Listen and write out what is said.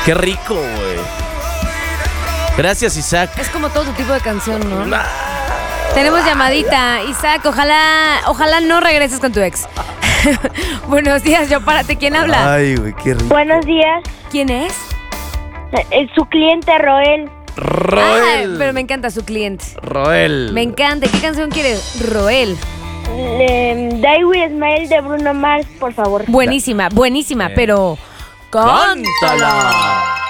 Qué rico, güey. Gracias, Isaac. Es como todo tu tipo de canción, ¿no? Tenemos llamadita. Isaac, ojalá no regreses con tu ex. Buenos días, yo párate. ¿Quién habla? Ay, güey, qué rico. Buenos días. ¿Quién es? Su cliente Roel. Roel. Ah, pero me encanta su cliente. Roel. Me encanta. ¿Qué canción quieres? Roel. Die With Smile de Bruno Mars, por favor. Buenísima, Bien. pero... ¡cántala! ¡Cántala!